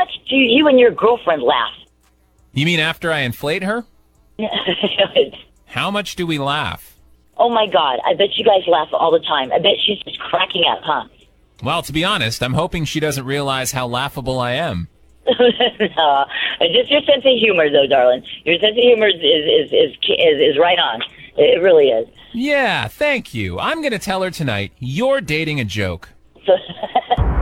much do you and your girlfriend laugh? You mean after I inflate her? How much do we laugh? Oh, my God. I bet you guys laugh all the time. I bet she's just cracking up, huh? Well, to be honest, I'm hoping she doesn't realize how laughable I am. No, just your sense of humor, though, darling. Your sense of humor is right on. It really is. Yeah, thank you. I'm going to tell her tonight you're dating a joke. So,